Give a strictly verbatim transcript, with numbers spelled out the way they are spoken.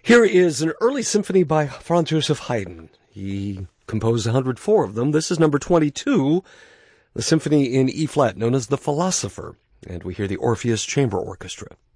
Here is an early symphony by Franz Joseph Haydn. He composed one hundred four of them. This is number twenty-two, the symphony in E-flat known as The Philosopher, and we hear the Orpheus Chamber Orchestra.